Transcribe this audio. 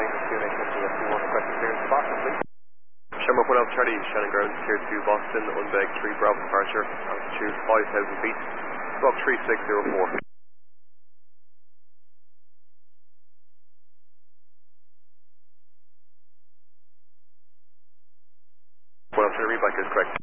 QNH51 requesting clearance to Boston, please. Shamrock 1 Alpha Charlie, Shannon Grounds, clear to Boston, unbeg 3 Bravo departure, altitude 5,000 feet, Block 3604. Well, Charlie, read back is correct.